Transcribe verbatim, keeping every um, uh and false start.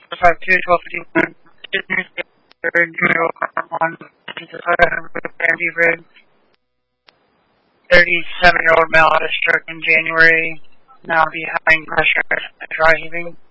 five two, twelve fifty-one. Third, zero, one, Andy Red. thirty-seven-year-old male had a stroke in January, now behind pressure, dry heaving.